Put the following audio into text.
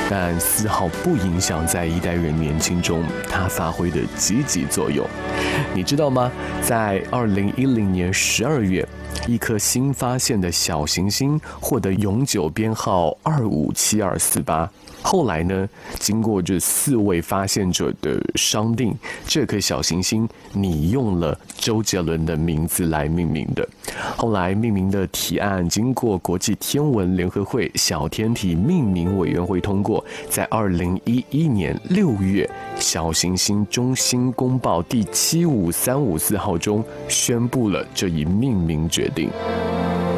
但丝毫不影响在一代人年轻中它发挥的积极作用。你知道吗？在2010年12月，一颗新发现的小行星获得永久编号257248。后来呢，经过这4位发现者的商定，这颗小行星拟用了周杰伦的名字来命名的。后来命名的提案经过国际天文联合会小天体命名委员会通过，在2011年6月小行星中心公报第75354号中宣布了这一命名决定。